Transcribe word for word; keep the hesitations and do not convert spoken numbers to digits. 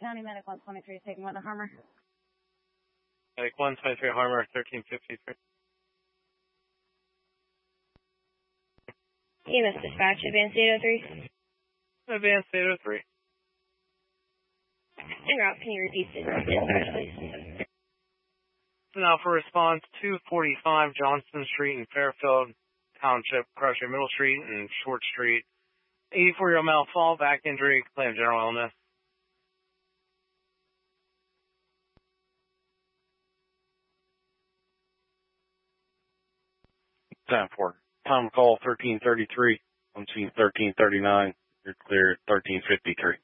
County Medic one twenty-three, taking one to Harmer. Medic one twenty-three, Harmer, thirteen fifty-three. E M S dispatch, advanced eight oh three. Advanced eight oh three. En route, can you repeat the dispatch, please? Now for response, two forty-five Johnston Street in Fairfield Township, Crusher Middle Street and Short Street. eighty-four-year-old male fall, back injury, claim general illness. Time for Tom call thirteen thirty-three, on scene thirteen thirty-nine. You're clear at thirteen fifty-three.